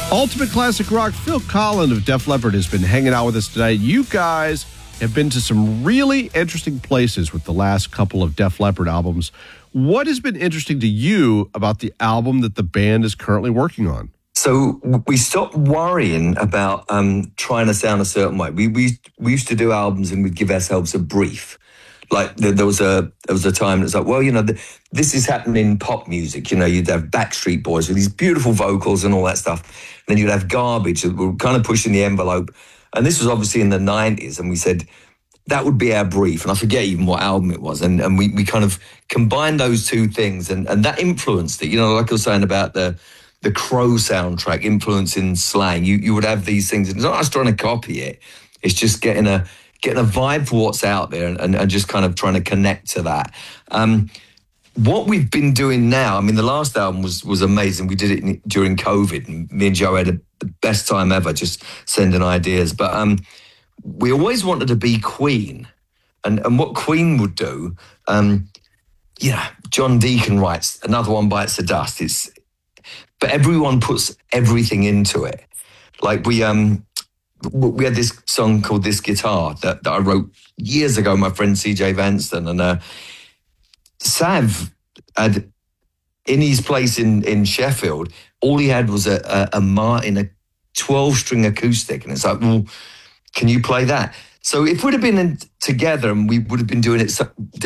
Ultimate Classic Rock, Phil Collen of Def Leppard has been hanging out with us today. You guys have been to some really interesting places with the last couple of Def Leppard albums. What has been interesting to you about the album that the band is currently working on? So we stopped worrying about trying to sound a certain way. We used to do albums and we'd give ourselves a brief. Like there was a time that's like, well, this is happening in pop music. You'd have Backstreet Boys with these beautiful vocals and all that stuff. And then you'd have Garbage that were kind of pushing the envelope. And this was obviously in the 90s. And we said that would be our brief. And I forget even what album it was. And we kind of combined those two things. And that influenced it. Like I was saying about the Crow soundtrack influencing slang. You would have these things. It's not us trying to copy it. It's just getting a vibe for what's out there and just kind of trying to connect to that. What we've been doing now, the last album was amazing. We did it during COVID, and me and Joe had the best time ever just sending ideas. But we always wanted to be Queen. And what Queen would do, John Deacon writes, Another One Bites the Dust. But everyone puts everything into it. Like we had this song called This Guitar that I wrote years ago, my friend CJ Vanston, and Sav had, in his place in Sheffield, all he had was a Martin, a 12-string acoustic, and it's like, well, can you play that? So if we'd have been together and we would have been doing it